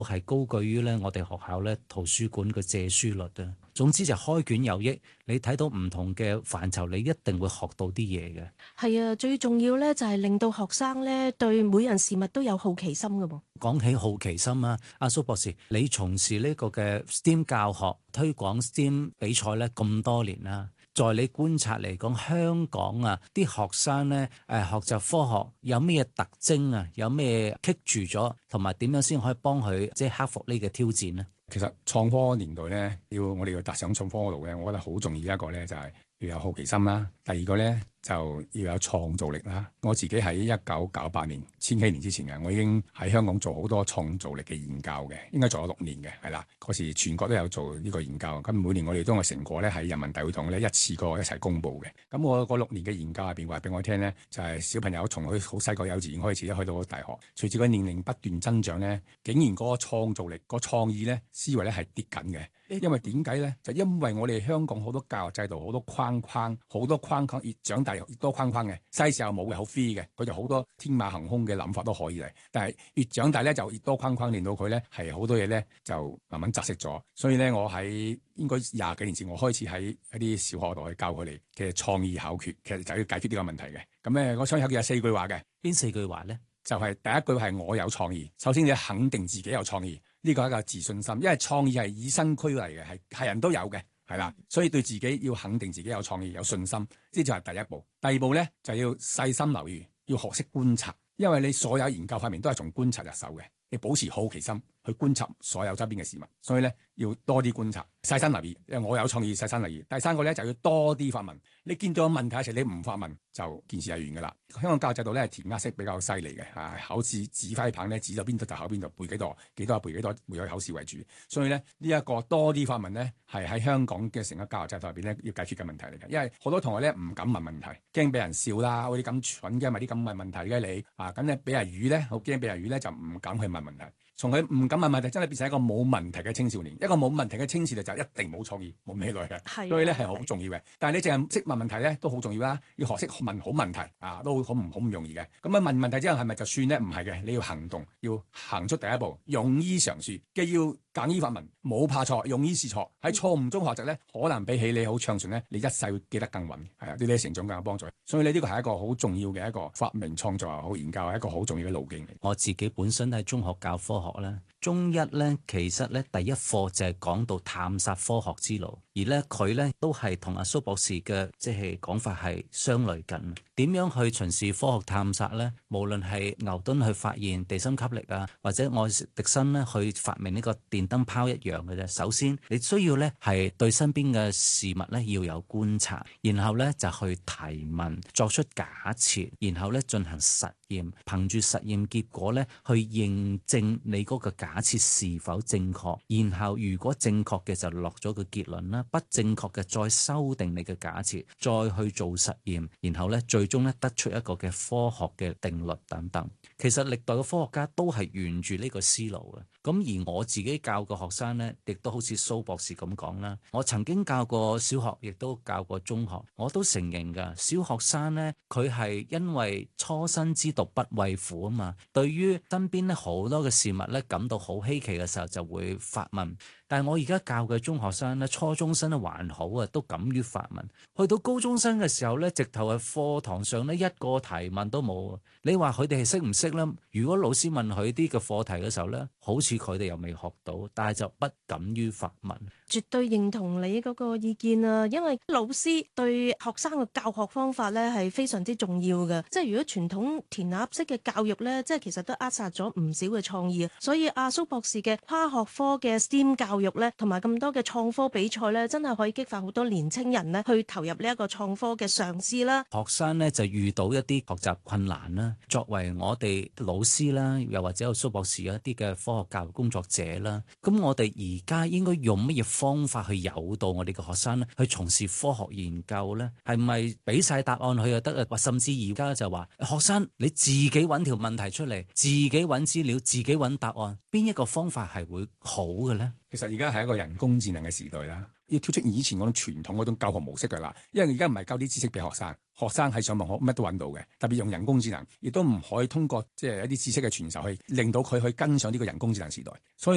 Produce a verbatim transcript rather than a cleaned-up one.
係高居於咧我哋學校咧圖書館嘅借書率啊。總之就開卷有益，你睇到唔同嘅範疇，你一定會學到啲嘢嘅。 係啊，最重要咧就係令到學生咧對每樣事物都有好奇心㗎喎。 講起好奇心啊，阿蘇博士，你從事呢個嘅 S T E M 教學推廣 S T E M 比賽咧咁多年啦，在你觀察嚟講，香港啊啲學生咧誒學習科學有咩特徵啊？有咩棘住咗，同埋點樣先可以幫佢即係克服呢個挑戰呢？ 其實創科年代咧，要我哋要踏上創科嗰度咧，我覺得好重要一個咧就係要有好奇心啦。第二個咧就要有創造力啦。我自己喺一九九八年千禧年之前嘅，我已經喺香港做好多創造力嘅研究嘅，應該做咗六年嘅，係啦。嗰時全國都有做呢個研究，咁每年我哋都有成果咧喺人民大會堂咧一次過一齊公佈嘅。咁我嗰六年嘅研究入邊話俾我聽咧，就係、是、小朋友從佢好細個幼稚園開始，一去到大學，隨住佢年齡不斷增長咧，竟然嗰個創造力、個創意咧思維咧係跌緊嘅。因為點解咧？就因為我哋香港好多教育制度好多框框，好多框框越長大越多框框嘅，細時候冇嘅，好 free 嘅，佢就好多天馬行空嘅諗法都可以嚟。但係越長大咧就越多框框，令到佢咧係好多嘢咧就慢慢窒息咗。所以咧，我喺應該廿幾年前，我開始喺一啲小學度去教佢哋嘅創意考決，其實就要解決呢個問題嘅。咁咧，我創意考決有四句話嘅， 邊四句話咧？ 就係第一句係我有創意。首先你要肯定自己有創意，呢個係一個自信心，因為創意係與生俱嚟嘅，係係人都有嘅，係啦。所以對自己要肯定自己有創意、有信心，呢就係第一步。第二步咧就要細心留意，要學識觀察，因為你所有研究發明都係從觀察入手嘅。你保持好奇心去觀察所有周邊嘅事物，所以咧要多啲觀察，細心留意。因為我有創意，細心留意。第三個咧就要多啲發問。你見到問題嘅時候，你唔發問就件事係完噶啦。香港教育制度咧係填鴨式比較犀利嘅，啊考試指揮棒咧指到邊度就考邊度，背幾多幾多背幾多，會有考試為主。所以咧呢一個多啲發問咧係喺香港嘅成個教育制度入邊咧要解決嘅問題嚟嘅。因為好多同學咧唔敢問問題，驚俾人笑啦，好似咁蠢嘅咪啲咁問問題嘅你啊，咁咧俾人魚咧好驚俾人魚咧就唔敢去問問題。從佢唔敢問問題，真係變成一個冇問題嘅青少年。一個冇問題嘅青少年就一定冇創意、冇未來嘅，所以咧係好重要嘅。但係你淨係識問問題咧都好重要啦，要學識問好問題啊，都好唔好唔容易嘅。咁啊問問題之後係咪就算咧？唔係嘅，你要行動，要行出第一步，勇於嘗試，既要敢於發問，冇怕錯，勇於試錯。喺錯誤中學習咧，可能比起你好暢順咧，你一世會記得更穩。係啊，對你成長更有幫助。所以呢，呢個係一個好重要嘅一個發明創作又好研究係一個好重要嘅路徑嚟。 我自己本身喺中學教科學啦。中一咧，其實咧第一課就係講到探索科學之路，而咧佢咧都係同阿蘇博士嘅即係講法係相類近。點樣去巡視科學探索咧？無論係牛頓去發現地心吸力啊，或者愛迪生咧去發明呢個電燈泡一樣嘅啫。首先你需要咧係對身邊嘅事物咧要有觀察，然後咧就去提問，作出假設，然後咧進行實驗，憑住實驗結果咧去認證你嗰個假設是否正確，然後如果正確嘅就落咗個結論啦，不正確嘅再修訂你嘅假設，再去做實驗，然後咧最終咧得出一個嘅科學嘅定律等等。其實歷代嘅科學家都係沿住呢個思路嘅。咁而我自己教嘅學生呢，亦都好似蘇博士咁講啦。我曾經教過小學，亦都教過中學，我都承認㗎。小學生呢，佢係因為初生之犢不畏虎啊嘛，對於身邊咧好多嘅事物咧感到好稀奇嘅時候，就會發問。但係我而家教嘅中學生咧，初中生咧還好啊，都敢於發問。去到高中生嘅時候咧，直頭係課堂上咧一個提問都冇。你話佢哋係識唔識咧？如果老師問佢啲嘅課題嘅時候咧，好似佢哋又未學到，但係就不敢於發問。 絕對認同你嗰個意見啊！因為老師對學生嘅教學方法咧係非常之重要嘅。即係如果傳統填鴨式嘅教育咧，即係其實都扼殺咗唔少嘅創意。所以阿蘇博士嘅跨學科嘅 S T E M 教育咧，同埋咁多嘅創科比賽咧，真係可以激發好多年青人咧去投入呢一個創科嘅嘗試啦。 學生咧就遇到一啲學習困難啦，作為我哋老師啦，又或者有蘇博士一啲嘅科學教育工作者啦，咁我哋而家應該用乜嘢方法去誘導我哋嘅學生咧去從事科學研究咧？係咪俾晒答案佢就得啊？或甚至而家就話學生你自己揾條問題出嚟，自己揾資料，自己揾答案，邊一個方法係會好嘅咧？ 其實而家係一個人工智能嘅時代啦，要跳出以前嗰種傳統嗰種教學模式㗎啦。因為而家唔係教啲知識俾學生，學生喺上網學乜都揾到嘅。特別用人工智能，亦都唔可以通過即係一啲知識嘅傳授去令到佢去跟上呢個人工智能時代。所以